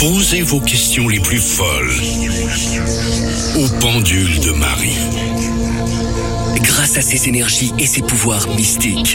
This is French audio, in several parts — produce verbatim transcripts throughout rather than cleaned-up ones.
Posez vos questions les plus folles au pendule de Marie. Grâce à ses énergies et ses pouvoirs mystiques,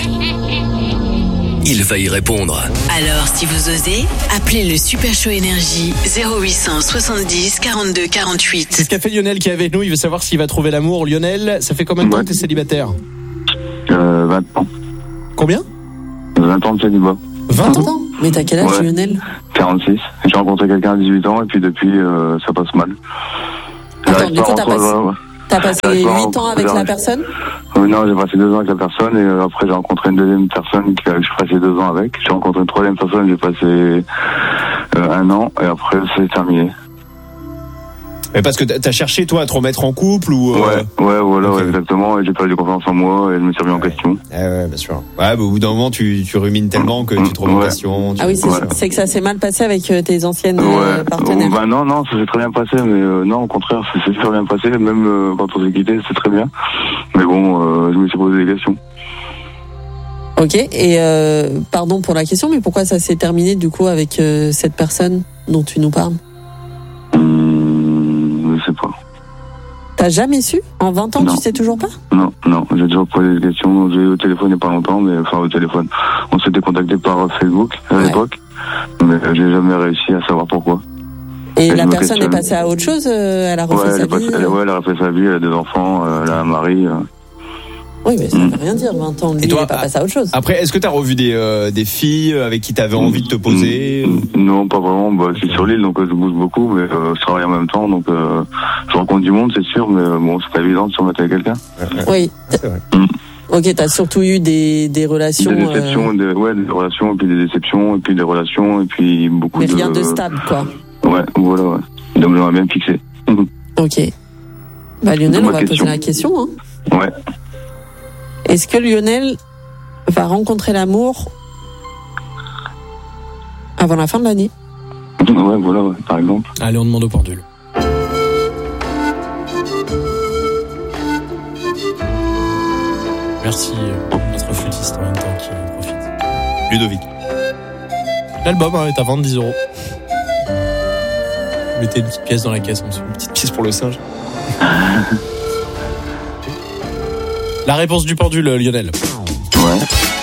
il va y répondre. Alors, si vous osez, appelez le Super Show Énergie zéro huit cent soixante-dix quarante-deux quarante-huit. C'est ce qu'a fait Lionel qui est avec nous. Il veut savoir s'il va trouver l'amour. Lionel, ça fait combien de temps Ouais. que t'es célibataire? Euh, vingt ans. Combien? vingt ans de célibat. vingt ans? Mais t'as quel âge, Ouais. Lionel? quarante-six. J'ai rencontré quelqu'un à dix-huit ans et puis depuis, euh, ça passe mal. Attends, J'arrive du pas coup, à t'as rentrer- passé- ouais, ouais. T'as passé J'arrive pas à huit ans avec rentrer- la personne? Euh, non, j'ai passé deux ans avec la personne et euh, après j'ai rencontré une deuxième personne que euh, j'ai passé deux ans avec. J'ai rencontré une troisième personne, j'ai passé euh, un an et après c'est terminé. Mais parce que t'as t'as cherché, toi, à te remettre en couple ou... euh, Ouais, ouais, voilà, ok. ouais, exactement. Et j'ai perdu confiance en moi et je me suis remis en question. Eh ouais, bien sûr. Ouais, bah, au bout d'un moment, tu, tu rumines tellement que tu te remets en Ouais. question. tu- Ah oui, c'est, Ouais. c'est que ça s'est mal passé avec euh, tes anciennes euh, Ouais. partenaires. Bah non, non, ça s'est très bien passé, mais euh, non, au contraire, ça s'est super bien passé. Même euh, quand on s'est quitté, c'est très bien. Mais bon, euh, je me suis posé des questions. Ok, et euh, pardon pour la question, mais pourquoi ça s'est terminé du coup avec euh, cette personne dont tu nous parles? Hum, je sais pas. T'as jamais su? En vingt ans, Non. tu sais toujours pas? Non, non, j'ai toujours posé des questions. J'ai eu au téléphone il n'y a pas longtemps, mais enfin au téléphone. On s'était contacté par Facebook à Ouais. l'époque, mais euh, j'ai jamais réussi à savoir pourquoi. Et Et la je me personne est questionne. passée à autre chose? euh, Elle a refait Ouais, elle sa a pas- vie? elle, ouais, elle a refait sa vie, elle a des enfants, euh, elle a un mari. euh. Oui, mais ça Mm. veut rien dire, vingt ans. Lui, Et toi, il est pas passé à autre chose. Après, est-ce que t'as revu des, euh, des filles avec qui t'avais envie de te poser? Mm, Non, pas vraiment. Bah, je suis sur l'île, donc euh, je bouge beaucoup, mais euh, je travaille en même temps, donc euh, je rencontre du monde, c'est sûr, mais euh, bon, c'est pas évident de se remettre avec quelqu'un. Oui. C'est vrai. Ok, t'as surtout eu des, des relations. Des euh, déceptions, des, ouais, des relations, et puis des déceptions, et puis des relations, et puis beaucoup mais de... rien de stable, quoi. Ouais, voilà, ouais. Donc j'aimerais bien me fixer. Ok. Bah Lionel, Bonne on va question. poser la question. Hein. Ouais. Est-ce que Lionel va rencontrer l'amour avant la fin de l'année? Ouais, voilà, ouais, par exemple. Allez, on demande au pendule. Merci euh, notre flûtiste en même temps qui en profite. Ludovic. L'album hein, est à vendre dix euros. Mettez une petite pièce dans la caisse en dessous. Une petite pièce pour le singe. La réponse du pendule, Lionel. Ouais.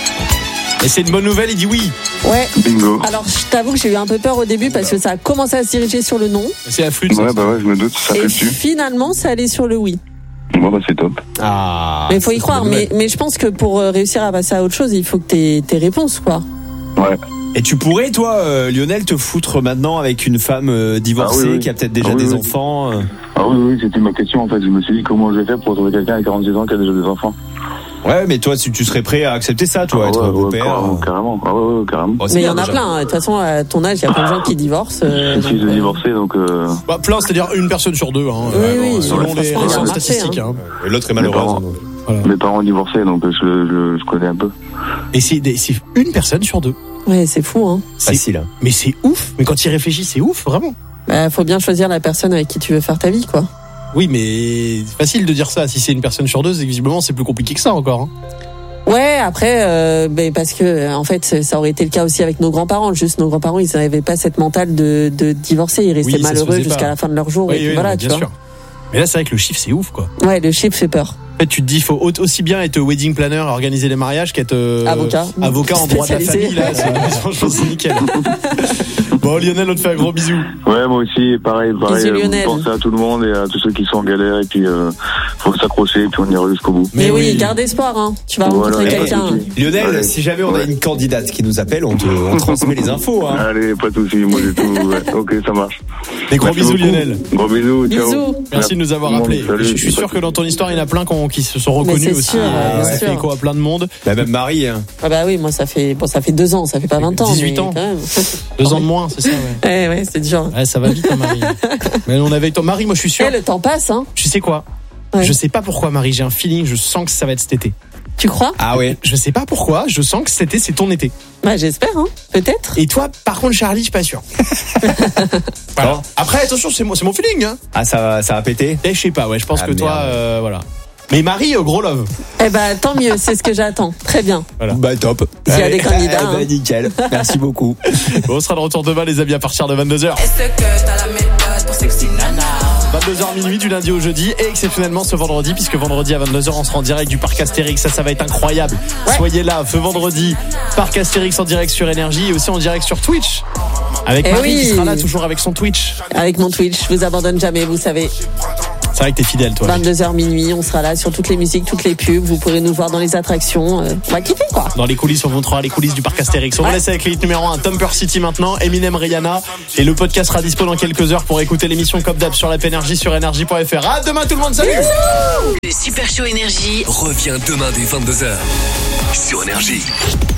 Et c'est une bonne nouvelle, il dit oui. Ouais. Bingo. Alors, je t'avoue que j'ai eu un peu peur au début parce que ça a commencé à se diriger sur le non. C'est la flûte. Ouais, ça. bah ouais, je me doute, ça Et fait dessus. finalement, ça allait sur le oui. Bon, bah c'est top. Ah. mais il faut y c'est croire. une bonne Mais, nouvelle. mais je pense que pour euh, réussir à passer à autre chose, il faut que t'aies tes réponses, quoi. Ouais. Et tu pourrais, toi, euh, Lionel, te foutre maintenant avec une femme euh, divorcée Ah oui, oui. qui a peut-être déjà Ah oui, des oui. enfants euh. Ah oui, oui, c'était ma question, en fait. Je me suis dit comment je vais faire pour trouver quelqu'un à quarante-six ans qui a déjà des enfants. Ouais, mais toi, tu, tu serais prêt à accepter ça, toi, Ah être ouais, ouais, beau-père. carrément, carrément. Ah ouais, ouais, carrément. Bon, c'est Mais il y bien, en a déjà. plein. hein. De toute façon, à ton âge, il y a plein de gens qui divorcent. euh, Je suis donc, euh, divorcé, donc... Euh... Bah, plein, c'est-à-dire une personne sur deux. Hein, Oui, euh, oui, selon oui, les franchement, selon il y les a un statistiques. marché, hein. Et l'autre est malheureuse. parents. hein, donc. Voilà. Mes parents ont divorcé, donc euh, je, je, je connais un peu. Et c'est, des- c'est une personne sur deux. Ouais, c'est fou, hein. C'est- Facile. Hein. Mais c'est ouf. Mais quand tu y réfléchis, c'est ouf, vraiment. Bah, faut bien choisir la personne avec qui tu veux faire ta vie, quoi. Oui, mais c'est facile de dire ça. Si c'est une personne sur deux, c'est que visiblement, c'est plus compliqué que ça encore. Hein. Ouais, après, euh, ben parce que en fait, ça aurait été le cas aussi avec nos grands-parents. Juste, nos grands-parents, ils n'avaient pas cette mentale de, de divorcer. Ils restaient Oui, ça se malheureux faisait jusqu'à pas. la fin de leur jour. Oui, et puis oui, voilà, non, tu bien vois. sûr. Mais là, c'est vrai que le chiffre, c'est ouf, quoi. Ouais, le chiffre fait peur. En fait, tu te dis, il faut au- aussi bien être wedding planner, organiser les mariages, qu'être euh, Avocat. avocat en droit de la Spécialisé. famille. Là, c'est, franchement, c'est nickel. Bon, Lionel, on te fait un gros bisou. Ouais, moi aussi, pareil, pareil. Bisous, euh, Lionel. Pensez à tout le monde et à tous ceux qui sont en galère, et puis euh, faut s'accrocher, et puis on ira jusqu'au bout. Mais, Mais oui, oui. garde espoir, hein. Tu vas Voilà, rencontrer y a pas de quelqu'un. souci. Lionel, Allez. si jamais on a Ouais. une candidate qui nous appelle, on te on transmet les infos. Hein. Allez, pas de soucis, moi j'ai tout. Ouais. Ok, ça marche. Des gros Merci bisous, beaucoup. Lionel. Gros bisous, ciao. Bisous. Merci de nous avoir Bon, appelés. salut, je, je suis pas sûr de que dans ton histoire, il y en a plein qui, ont- qui se sont Mais reconnus c'est aussi. sûr, Euh, bien ça sûr. fait écho à plein de monde. Bah, même Marie. Hein. Ah bah oui, moi ça fait bon, ça fait deux ans, ça fait pas vingt ans. dix-huit mais ans. quand même. Deux ans de moins, c'est ça, ouais. Ouais, ouais, c'est dur. Ouais, ça va vite, hein, Marie. Mais on avait ton Marie, moi je suis sûr. Eh, le temps passe, hein. Tu sais quoi? Ouais. Je sais pas pourquoi, Marie, j'ai un feeling, je sens que ça va être cet été. Tu crois? Ah ouais. Je sais pas pourquoi, je sens que cet été, c'est ton été. Bah j'espère, hein. Peut-être. Et toi, par contre, Charlie, je suis pas sûr. Voilà. Après, attention, c'est mon, c'est mon feeling, hein. Ah, ça va, ça va péter. Et je sais pas, ouais, je pense Ah, que toi, merde. euh, voilà. Mais Marie, euh, gros love. Eh ben, tant mieux, c'est ce que j'attends. Très bien. Voilà. Bah top. S'il y a des candidats, Eh ben, hein. nickel. Merci beaucoup. Bon, on sera de retour demain, les amis, à partir de vingt-deux heures. Est-ce que t'as la méthode pour sexy nana? vingt-deux heures minuit du lundi au jeudi et exceptionnellement ce vendredi, puisque vendredi à vingt-deux heures on sera en direct du parc Astérix. Ça, ça va être incroyable. Ouais. Soyez là, feu vendredi, parc Astérix en direct sur Énergie et aussi en direct sur Twitch. Avec Eh Marie oui. qui sera là toujours avec son Twitch. Avec mon Twitch, je vous abandonne jamais, vous savez. C'est vrai que t'es fidèle, toi. vingt-deux heures minuit, on sera là sur toutes les musiques, toutes les pubs. Vous pourrez nous voir dans les attractions. Euh, on va kiffer, quoi. Dans les coulisses, on vous montrera les coulisses du parc Astérix. On vous Ouais. laisse avec les hits numéro un, Thumper City maintenant, Eminem, Rihanna. Et le podcast sera dispo dans quelques heures pour écouter l'émission Cop d'Ab sur l'app Énergie sur énergie point f r. À demain tout le monde, salut! Le Super Show Énergie Reviens demain dès vingt-deux heures sur Énergie.